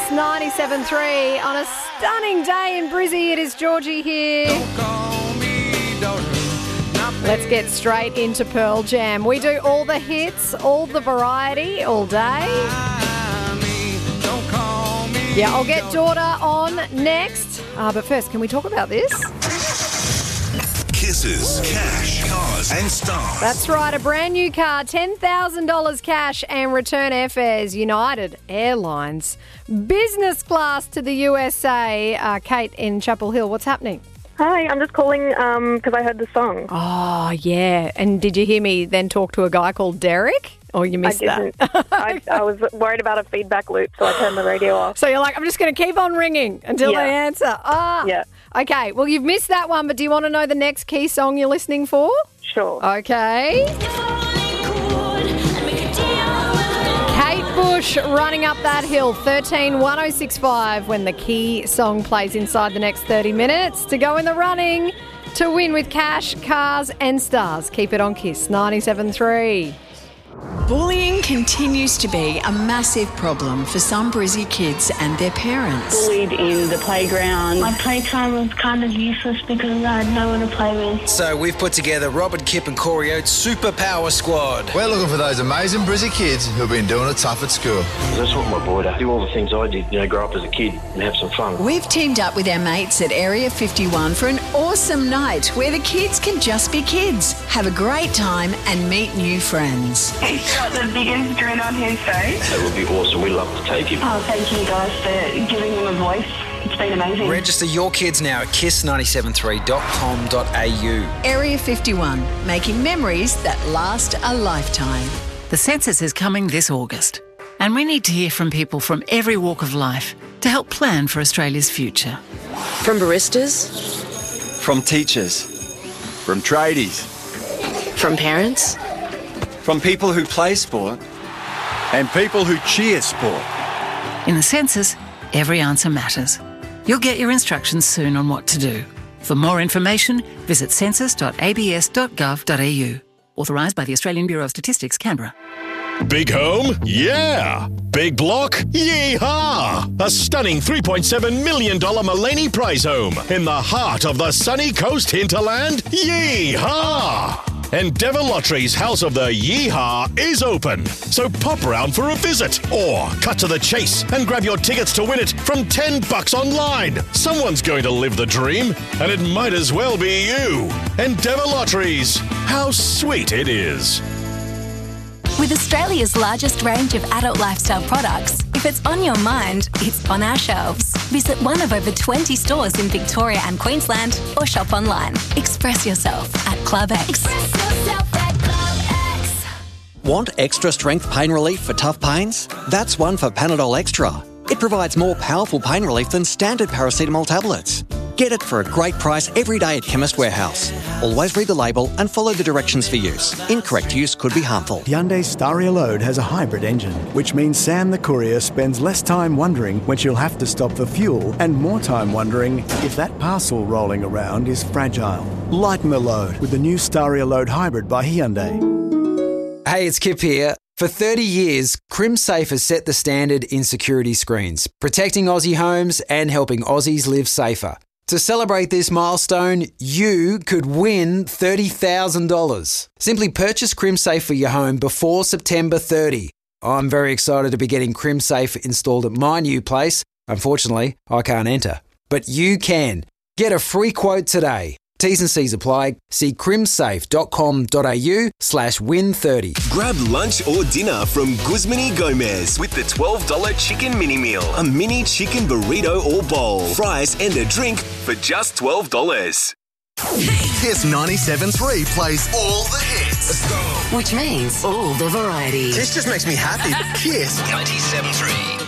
97.3 on a stunning day in Brizzy. It is Georgie here. Let's get straight into Pearl Jam. We do all the hits, all the variety, all day. Yeah, I'll get Daughter on next. But first, can we talk about this? Kisses, cash, cars and stars. That's right, a brand new car, $10,000 cash and return airfares. United Airlines, business class to the USA. Kate in Chapel Hill, what's happening? Hi, I'm just calling because I heard the song. Oh, yeah. And did you hear me then talk to a guy called Derek? Or you missed that? I was worried about a feedback loop, so I turned the radio off. So you're like, I'm just going to keep on ringing until they answer. Yeah. Okay, well, you've missed that one, but do you want to know the next key song you're listening for? Sure. Okay. Kate Bush, Running Up That Hill, 13-1065 when the key song plays inside the next 30 minutes to go in the running to win with cash, cars and stars. Keep it on Kiss 97.3. Bullying continues to be a massive problem for some Brizzy kids and their parents. Bullied in the playground. My playtime was kind of useless because I had no one to play with. So we've put together Robert, Kip and Corey Oates' Superpower Squad. We're looking for those amazing Brizzy kids who've been doing it tough at school. I just want my boy to do all the things I did, grow up as a kid and have some fun. We've teamed up with our mates at Area 51 for an awesome night where the kids can just be kids, have a great time and meet new friends. He's got the biggest grin on his face. That would be awesome. We'd love to take him. Oh, thank you guys for giving him a voice. It's been amazing. Register your kids now at kiss973.com.au. Area 51, making memories that last a lifetime. The census is coming this August, and we need to hear from people from every walk of life to help plan for Australia's future. From baristas, from teachers, from tradies, from parents, from people who play sport and people who cheer sport. In the census, every answer matters. You'll get your instructions soon on what to do. For more information, visit census.abs.gov.au. Authorised by the Australian Bureau of Statistics, Canberra. Big home? Yeah. Big block? Yeehaw! A stunning $3.7 million Mullaney Prize home in the heart of the sunny coast hinterland? Yeehaw! Endeavour Lottery's House of the Yeehaw is open, so pop round for a visit or cut to the chase and grab your tickets to win it from $10 online. Someone's going to live the dream, and it might as well be you. Endeavour Lotteries. How sweet it is. With Australia's largest range of adult lifestyle products, if it's on your mind, it's on our shelves. Visit one of over 20 stores in Victoria and Queensland or shop online. Express yourself at Club X. Want extra strength pain relief for tough pains? That's one for Panadol Extra. It provides more powerful pain relief than standard paracetamol tablets. Get it for a great price every day at Chemist Warehouse. Always read the label and follow the directions for use. Incorrect use could be harmful. Hyundai Staria Load has a hybrid engine, which means Sam the courier spends less time wondering when she'll have to stop for fuel and more time wondering if that parcel rolling around is fragile. Lighten the load with the new Staria Load Hybrid by Hyundai. Hey, it's Kip here. For 30 years, CrimSafe has set the standard in security screens, protecting Aussie homes and helping Aussies live safer. To celebrate this milestone, you could win $30,000. Simply purchase CrimSafe for your home before September 30. I'm very excited to be getting CrimSafe installed at my new place. Unfortunately, I can't enter, but you can. Get a free quote today. T's and C's apply. See crimsafe.com.au/win30. Grab lunch or dinner from Guzman y Gomez with the $12 chicken mini meal. A mini chicken burrito or bowl, fries and a drink for just $12. Kiss 97.3 plays all the hits. Let's go. which means all the variety. This just makes me happy. Kiss 97.3.